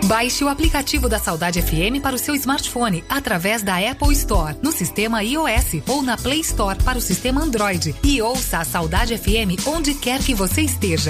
Baixe o aplicativo da Saudade FM para o seu smartphone através da Apple Store, no sistema iOS, ou na Play Store para o sistema Android. E ouça a Saudade FM onde quer que você esteja.